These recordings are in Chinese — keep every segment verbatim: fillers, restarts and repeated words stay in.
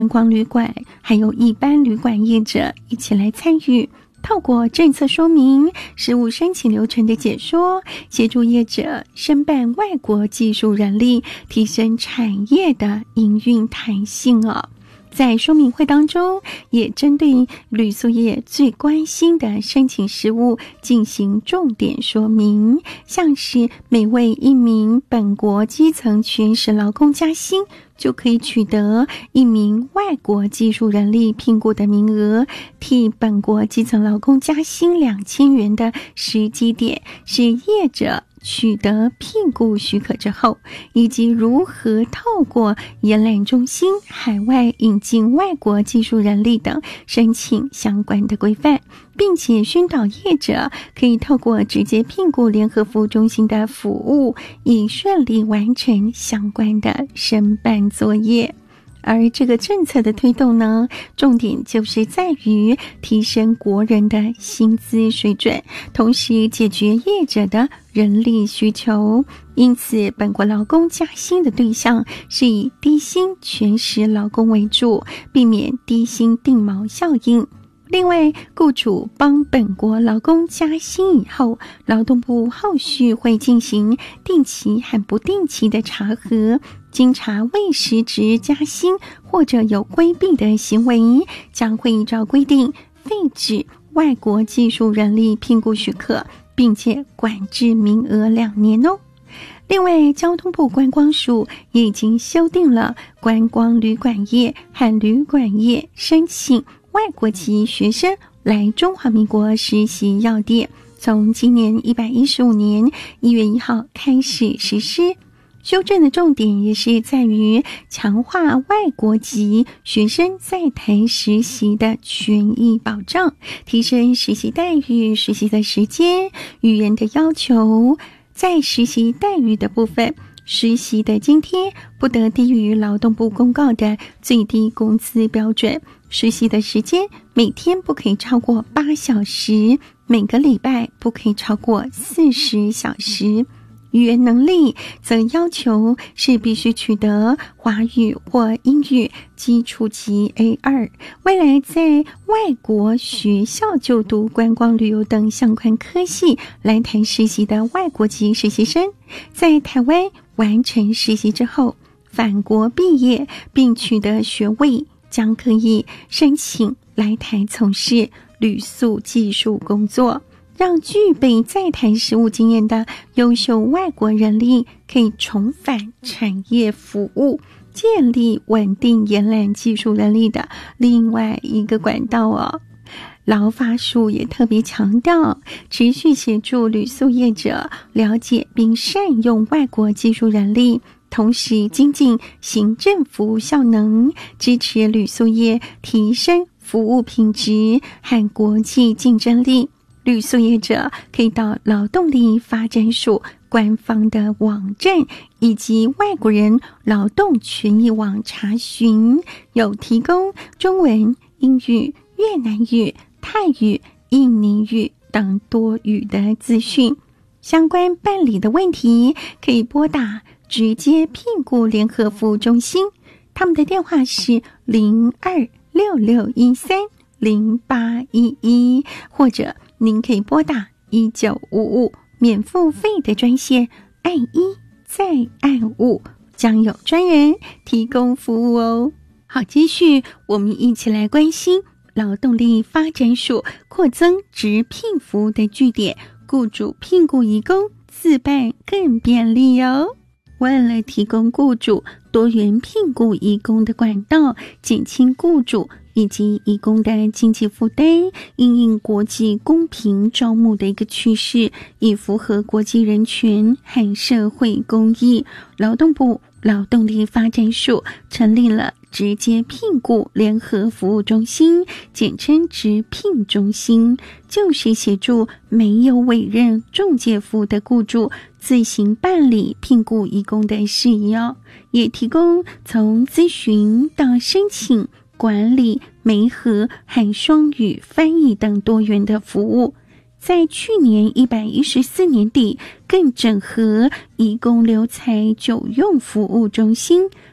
观光旅馆还有一般旅馆业者一起来参与，透过政策说明、实务申请流程的解说，协助业者申办外国技术人力，提升产业的营运弹性哦。在说明会当中，也针对旅宿业最关心的申请实务进行重点说明，像是每为一名本国基层全时劳工加薪，就可以取得一名外国技术人力聘雇的名额，替本国基层劳工加薪两千元的时机点是业者取得聘雇许可之后，以及如何透过延揽中心海外引进外国技术人力等申请相关的规范，并且宣导业者可以透过直接聘雇联合服务中心的服务，以顺利完成相关的申办作业。而这个政策的推动呢，重点就是在于提升国人的薪资水准，同时解决业者的人力需求。因此，本国劳工加薪的对象是以低薪全时劳工为主，避免低薪定锚效应。另外，雇主帮本国劳工加薪以后，劳动部后续会进行定期和不定期的查核，经查未实质加薪或者有规避的行为，将会依照规定废止外国技术人力聘雇许可，并且管制名额两年哦。另外，交通部观光署也已经修订了观光旅馆业和旅馆业申请外国籍学生来中华民国实习要点，从今年一百一十五年一月一号开始实施。修正的重点也是在于强化外国籍学生在台实习的权益保障，提升实习待遇、实习的时间、语言的要求。在实习待遇的部分，实习的津贴不得低于劳动部公告的最低工资标准，实习的时间每天不可以超过八小时，每个礼拜不可以超过四十小时。语言能力则要求是必须取得华语或英语基础级 A 二， 未来在外国学校就读观光旅游等相关科系来台实习的外国籍实习生，在台湾完成实习之后返国毕业并取得学位，将可以申请来台从事旅宿技术工作，让具备在台实务经验的优秀外国人力可以重返产业服务，建立稳定延揽技术人力的另外一个管道哦。劳发署也特别强调，持续协助旅宿业者了解并善用外国技术人力，同时精进行政服务效能，支持旅宿业提升服务品质和国际竞争力。旅宿业者可以到劳动力发展署官方的网站以及外国人劳动权益网查询，有提供中文、英语、越南语、泰语、印尼语等多语的资讯。相关办理的问题可以拨打直接聘雇联合服务中心，他们的电话是零二六六一三零八一一，或者您可以拨打一九五五免付费的专线，按一再按五，将有专人提供服务哦。好，继续我们一起来关心劳动力发展署扩增职聘服务的据点，雇主聘雇移工自办更便利哦。为了提供雇主多元聘雇移工的管道，减轻雇主以及移工的经济负担，因应国际公平招募的一个趋势，以符合国际人权和社会公益，劳动部劳动力发展署成立了直接聘雇联合服务中心，简称直聘中心，就是协助没有委任仲介服务的雇主自行办理聘雇移工的事宜哦，也提供从咨询到申请、管理、媒合和双语翻译等多元的服务。在去年一百一十四年底，更整合移工留才久用服务中心，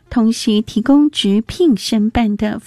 同时提供直聘申办的